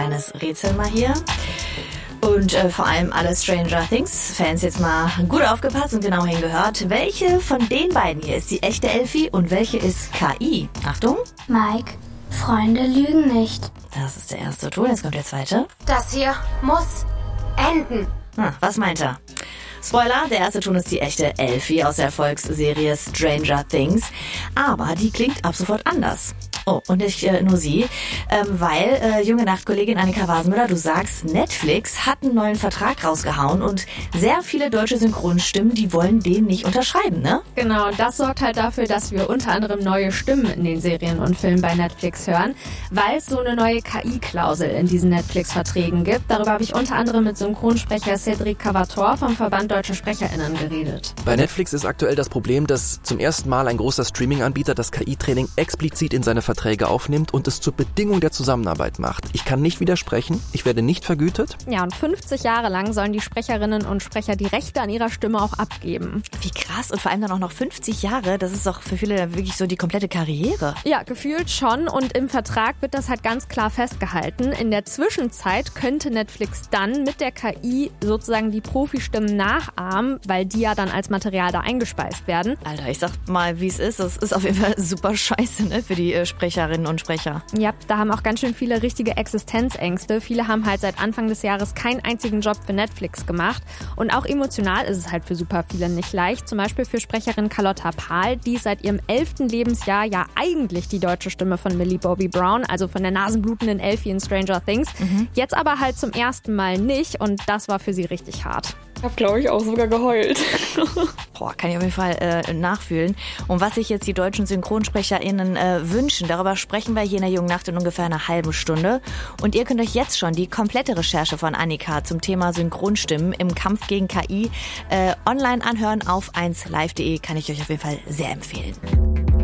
kleines Rätsel mal hier. Und vor allem alle Stranger Things Fans jetzt mal gut aufgepasst und genau hingehört. Welche von den beiden hier ist die echte Elfie und welche ist KI? Achtung. Mike, Freunde lügen nicht. Das ist der erste Ton, jetzt kommt der zweite. Das hier muss enden. Was meint er? Spoiler, der erste Ton ist die echte Elfie aus der Erfolgsserie Stranger Things. Aber die klingt ab sofort anders. Oh, und nicht nur sie, weil, junge Nachtkollegin Annika Wasenmüller, du sagst, Netflix hat einen neuen Vertrag rausgehauen und sehr viele deutsche Synchronstimmen, die wollen den nicht unterschreiben, ne? Genau, und das sorgt halt dafür, dass wir unter anderem neue Stimmen in den Serien und Filmen bei Netflix hören, weil es so eine neue KI-Klausel in diesen Netflix-Verträgen gibt. Darüber habe ich unter anderem mit Synchronsprecher Cedric Cavator vom Verband Deutsche SprecherInnen geredet. Bei Netflix ist aktuell das Problem, dass zum ersten Mal ein großer Streaming-Anbieter das KI-Training explizit in seine Verträge aufnimmt und es zur Bedingung der Zusammenarbeit macht. Ich kann nicht widersprechen, ich werde nicht vergütet. Ja, und 50 Jahre lang sollen die Sprecherinnen und Sprecher die Rechte an ihrer Stimme auch abgeben. Wie krass, und vor allem dann auch noch 50 Jahre, das ist doch für viele wirklich so die komplette Karriere. Ja, gefühlt schon, und im Vertrag wird das halt ganz klar festgehalten. In der Zwischenzeit könnte Netflix dann mit der KI sozusagen die Profistimmen nachahmen, weil die ja dann als Material da eingespeist werden. Alter, ich sag mal, wie es ist. Das ist auf jeden Fall super scheiße, ne, für die Sprecherinnen und Sprecher. Ja, da haben auch ganz schön viele richtige Existenzängste. Viele haben halt seit Anfang des Jahres keinen einzigen Job für Netflix gemacht. Und auch emotional ist es halt für super viele nicht leicht. Zum Beispiel für Sprecherin Carlotta Pahl, die ist seit ihrem 11. Lebensjahr ja eigentlich die deutsche Stimme von Millie Bobby Brown, also von der nasenblutenden Elfie in Stranger Things. Jetzt aber halt zum ersten Mal nicht, und das war für sie richtig hart. Ich habe, glaube ich, auch sogar geheult. Boah, kann ich auf jeden Fall nachfühlen. Und was sich jetzt die deutschen SynchronsprecherInnen wünschen, darüber sprechen wir hier in der Jungen Nacht in ungefähr einer halben Stunde. Und ihr könnt euch jetzt schon die komplette Recherche von Annika zum Thema Synchronstimmen im Kampf gegen KI online anhören auf 1live.de. Kann ich euch auf jeden Fall sehr empfehlen.